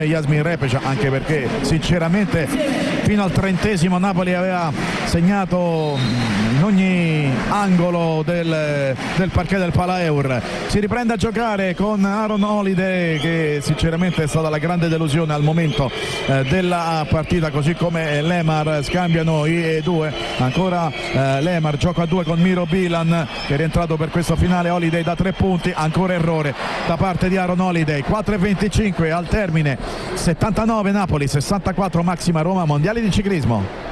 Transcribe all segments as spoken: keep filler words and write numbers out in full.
Yasmin Repecia, anche perché sinceramente fino al trentesimo Napoli aveva segnato in ogni angolo del, del parquet del Palaeur. Si riprende a giocare con Aaron Holiday, che sinceramente è stata la grande delusione al momento eh, della partita, così come Lemar. Scambiano i due, ancora eh, Lemar gioca a due con Miro Bilan, che è rientrato per questo finale. Holiday da tre punti, ancora errore da parte di Aaron Holiday. Quattro e venticinque al termine, settantanove Napoli, sessantaquattro Maxima Roma. Mondiali di ciclismo.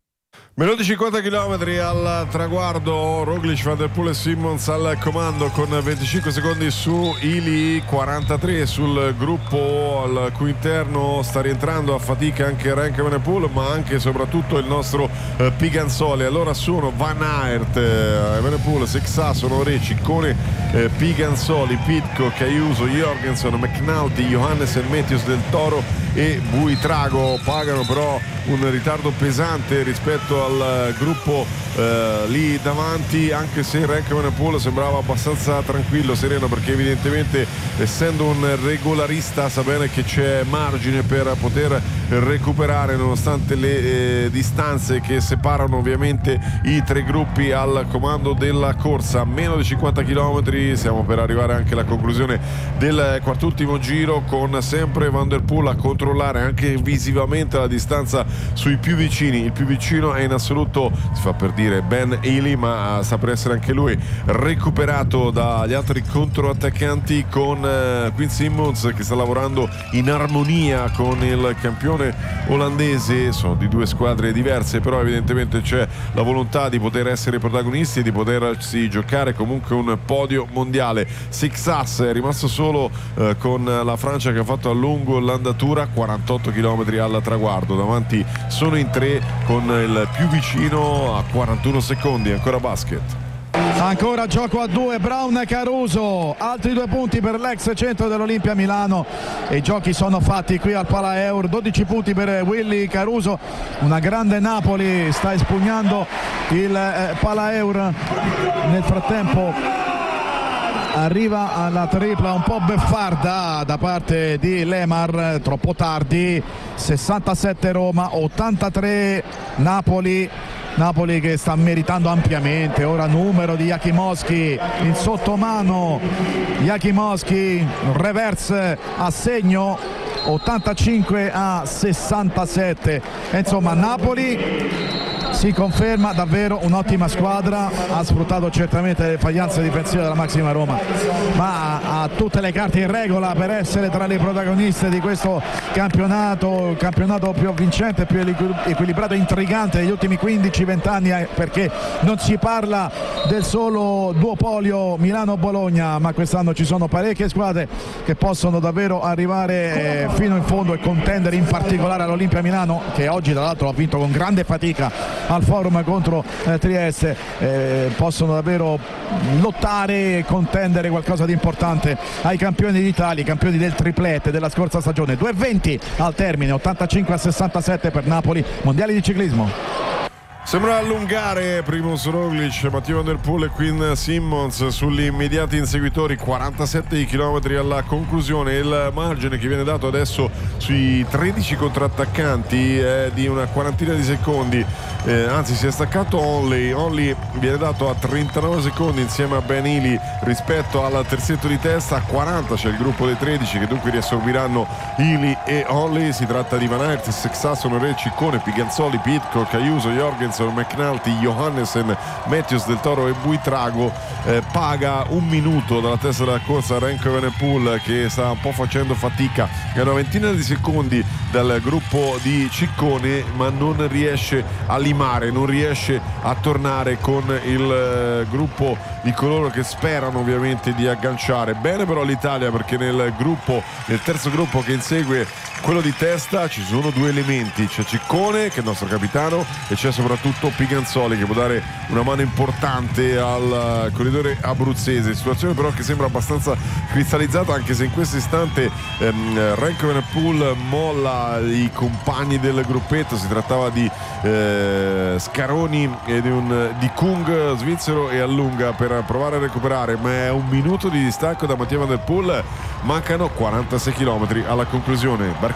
Meno di cinquanta chilometri al traguardo, Roglic, Van der Poel e Simmons al comando con venticinque secondi su Ili, quarantatré sul gruppo al cui interno sta rientrando a fatica anche Remco Evenepoel, ma anche e soprattutto il nostro eh, Piganzoli. Allora sono Van Aert, eh, Evenepoel, Sexas, Honoré, Ciccone, eh, Piganzoli, Pidcock, Ayuso, Jorgensen, McNulty, Johannessen, Matthews, Del Toro e Buitrago. Pagano però un ritardo pesante rispetto al gruppo eh, lì davanti, anche se Remco Evenepoel sembrava abbastanza tranquillo, sereno, perché evidentemente, essendo un regolarista, sa bene che c'è margine per poter recuperare nonostante le eh, distanze che separano ovviamente i tre gruppi al comando della corsa. Meno di cinquanta chilometri, stiamo per arrivare anche alla conclusione del quart'ultimo giro, con sempre Van der Poel a controllare anche visivamente la distanza sui più vicini. Il più vicino è in assoluto, si fa per dire, Ben Ely, ma sta per essere anche lui recuperato dagli altri controattaccanti, con eh, Quinn Simmons che sta lavorando in armonia con il campione olandese. Sono di due squadre diverse, però evidentemente c'è la volontà di poter essere protagonisti e di potersi giocare comunque un podio mondiale. Sixas è rimasto solo eh, con la Francia, che ha fatto a lungo l'andatura, quarantotto chilometri al traguardo. Davanti sono in tre, con il più vicino a quarantuno secondi. Ancora basket. Ancora gioco a due, Brown Caruso, altri due punti per l'ex centro dell'Olimpia Milano, e i giochi sono fatti qui al Palaeur. Dodici punti per Willy Caruso. Una grande Napoli sta espugnando il eh, Palaeur. Nel frattempo arriva alla tripla un po' beffarda da parte di Lemar, troppo tardi. Sessantasette Roma, ottantatré Napoli. Napoli che sta meritando ampiamente. Ora numero di Jakimowski in sottomano. Jakimowski, reverse a segno, ottantacinque a sessantasette. E insomma Napoli si conferma davvero un'ottima squadra. Ha sfruttato certamente le faglianze difensive della Maxima Roma, ma ha tutte le carte in regola per essere tra le protagoniste di questo campionato, il campionato più avvincente, più equilibrato e intrigante degli ultimi quindici venti anni, perché non si parla del solo duopolio Milano-Bologna, ma quest'anno ci sono parecchie squadre che possono davvero arrivare fino in fondo e contendere, in particolare all'Olimpia Milano, che oggi tra l'altro ha vinto con grande fatica al Forum contro eh, Trieste. Eh, possono davvero lottare e contendere qualcosa di importante ai campioni d'Italia, i campioni del triplete della scorsa stagione. Due e venti al termine, ottantacinque a sessantasette per Napoli. Mondiali di ciclismo. Sembra allungare Primož Roglic, Mathieu Van der Poel e Quinn Simmons sugli immediati inseguitori. Quarantasette chilometri alla conclusione. Il margine che viene dato adesso sui tredici contrattaccanti è di una quarantina di secondi, eh, anzi si è staccato Only. Only viene dato a trentanove secondi insieme a Ben Ely rispetto al terzetto di testa. A quaranta c'è il gruppo dei tredici, che dunque riassorbiranno Ely e Only. Si tratta di Van Aert, Sexas, Honoré, Ciccone, Piganzoli, Pidcock, Ayuso, Jorgensen, McNulty, Johannessen, Matthews, Del Toro e Buitrago. Eh, paga un minuto dalla testa della corsa Remco Evenepoel, che sta un po' facendo fatica, è una ventina di secondi dal gruppo di Ciccone, ma non riesce a limare, non riesce a tornare con il eh, gruppo di coloro che sperano ovviamente di agganciare. Bene però l'Italia, perché nel gruppo, nel terzo gruppo che insegue quello di testa, ci sono due elementi: c'è Ciccone, che è il nostro capitano, e c'è soprattutto Piganzoli, che può dare una mano importante al corridore abruzzese. Situazione però che sembra abbastanza cristallizzata, anche se in questo istante ehm, Remco Evenepoel molla i compagni del gruppetto. Si trattava di eh, Scaroni e di, un, di Kung, svizzero, e allunga per provare a recuperare, ma è un minuto di distacco da Mathieu Van der Poel. Mancano quarantasei chilometri alla conclusione.